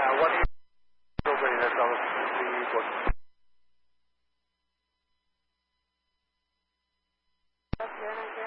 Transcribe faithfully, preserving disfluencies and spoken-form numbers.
one eight over in the south, three one. Okay,